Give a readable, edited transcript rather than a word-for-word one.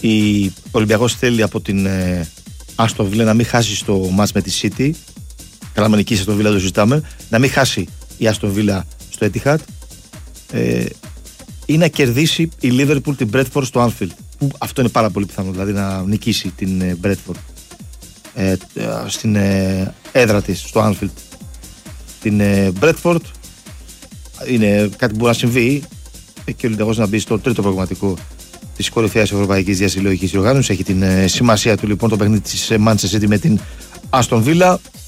Ο Ολυμπιακός θέλει από την Άστον Βίλα να μην χάσει στο μάτς με τη City. Καλά, με νικήσει Άστον Βίλα το συζητάμε. Να μην χάσει η Άστον Βίλα στο Etihad. Ή να κερδίσει η Liverpool την Bradford στο Anfield. Που αυτό είναι πάρα πολύ πιθανό, δηλαδή να νικήσει την Bradford στην έδρα της στο Anfield. Την Bradford είναι κάτι που μπορεί να συμβεί και ο Ολυμπιακός να μπει στο τρίτο προγραμματικό της κορυφαίας ευρωπαϊκής διασυλλογικής διοργάνωσης. Έχει την σημασία του λοιπόν το παιχνίδι της Manchester City με την Aston Villa.